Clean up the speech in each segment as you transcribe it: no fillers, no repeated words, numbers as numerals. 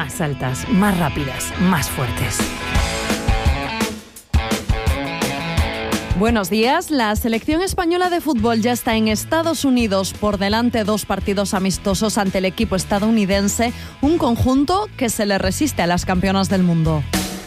más altas, más rápidas, más fuertes. Buenos días. La selección española de fútbol ya está en Estados Unidos, por delante 2 partidos amistosos ante el equipo estadounidense, un conjunto que se le resiste a las campeonas del mundo.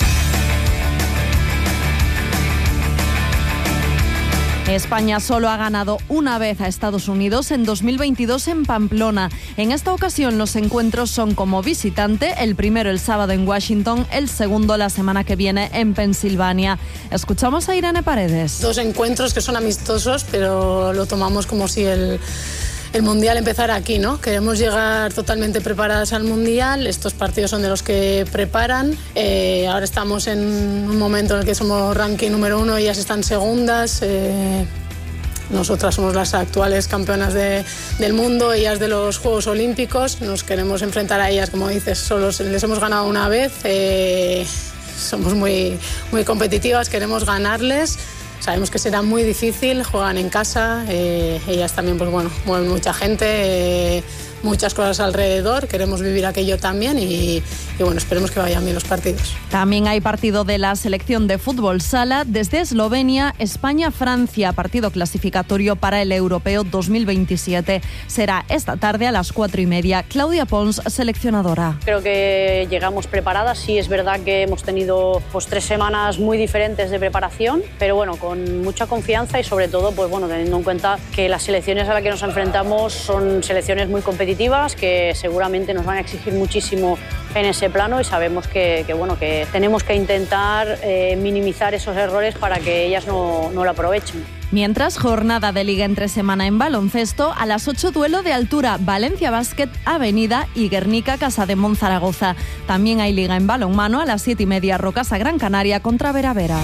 España solo ha ganado una vez a Estados Unidos en 2022 en Pamplona. En esta ocasión los encuentros son como visitante, el primero el sábado en Washington, el segundo la semana que viene en Pensilvania. Escuchamos a Irene Paredes. 2 encuentros que son amistosos, pero lo tomamos como si el Mundial empezara aquí, ¿no? Queremos llegar totalmente preparadas al Mundial. Estos partidos son de los que preparan. Ahora estamos en un momento en el que somos ranking número 1 y ellas están segundas. Nosotras somos las actuales campeonas del mundo, ellas de los Juegos Olímpicos. Nos queremos enfrentar a ellas, como dices, solo les hemos ganado una vez. Somos muy, muy competitivas, queremos ganarles. Sabemos que será muy difícil, juegan en casa, ellas también, pues bueno, mueven mucha gente, muchas cosas alrededor, queremos vivir aquello también y bueno, esperemos que vayan bien los partidos. También hay partido de la selección de fútbol sala desde Eslovenia, España-Francia, partido clasificatorio para el Europeo 2027. Será esta tarde a las 4:30. Claudia Pons, seleccionadora. Creo que llegamos preparadas, sí es verdad que hemos tenido 3 semanas muy diferentes de preparación, pero bueno, con mucha confianza y sobre todo, pues bueno, teniendo en cuenta que las selecciones a las que nos enfrentamos son selecciones muy competitivas, que seguramente nos van a exigir muchísimo en ese plano y sabemos que tenemos que intentar minimizar esos errores para que ellas no lo aprovechen. Mientras, jornada de Liga entre semana en baloncesto, a las 8 duelo de altura, Valencia Basket, Avenida y Guernica Casademont Zaragoza. También hay Liga en balonmano a las 7:30, Rocasa Gran Canaria contra Veravera.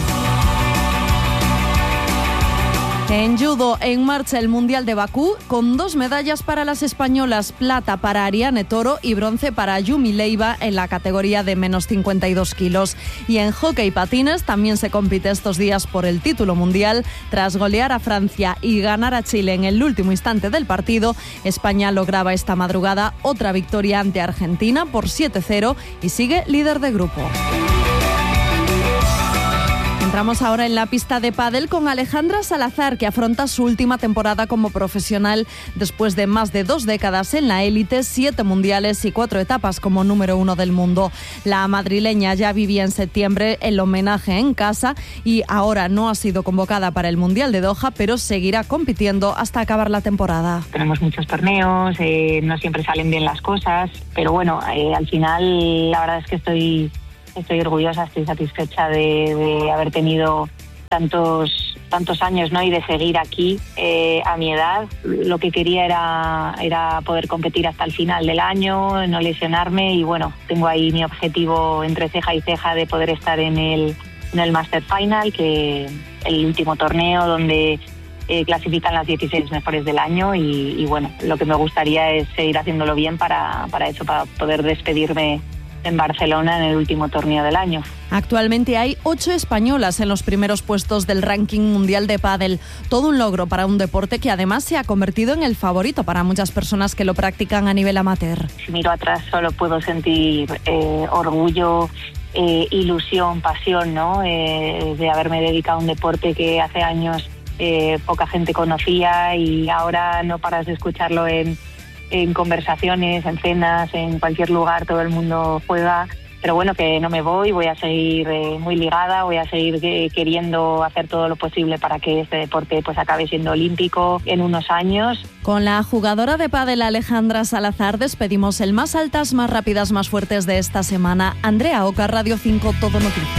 En judo, en marcha el Mundial de Bakú, con 2 medallas para las españolas, plata para Ariane Toro y bronce para Yumi Leiva en la categoría de menos 52 kilos. Y en hockey patines también se compite estos días por el título mundial. Tras golear a Francia y ganar a Chile en el último instante del partido, España lograba esta madrugada otra victoria ante Argentina por 7-0 y sigue líder de grupo. Entramos ahora en la pista de pádel con Alejandra Salazar, que afronta su última temporada como profesional después de más de 2 décadas en la élite, 7 mundiales y 4 etapas como número 1 del mundo. La madrileña ya vivía en septiembre el homenaje en casa y ahora no ha sido convocada para el Mundial de Doha, pero seguirá compitiendo hasta acabar la temporada. Tenemos muchos torneos, no siempre salen bien las cosas, pero bueno, al final la verdad es que estoy orgullosa, estoy satisfecha de haber tenido tantos años, ¿no? Y de seguir aquí a mi edad. Lo que quería era poder competir hasta el final del año, no lesionarme y bueno, tengo ahí mi objetivo entre ceja y ceja de poder estar en el Master Final, que el último torneo donde clasifican las 16 mejores del año y bueno, lo que me gustaría es seguir haciéndolo bien para poder despedirme en Barcelona en el último torneo del año. Actualmente hay 8 españolas en los primeros puestos del ranking mundial de pádel. Todo un logro para un deporte que además se ha convertido en el favorito para muchas personas que lo practican a nivel amateur. Si miro atrás solo puedo sentir orgullo, ilusión, pasión, ¿no? De haberme dedicado a un deporte que hace años poca gente conocía y ahora no paras de escucharlo en conversaciones, en cenas, en cualquier lugar, todo el mundo juega, pero bueno, que no me voy a seguir muy ligada, voy a seguir queriendo hacer todo lo posible para que este deporte pues acabe siendo olímpico en unos años. Con la jugadora de pádel Alejandra Salazar despedimos el Más Altas, Más Rápidas, Más Fuertes de esta semana. Andrea Oca, Radio 5, Todo Noticias.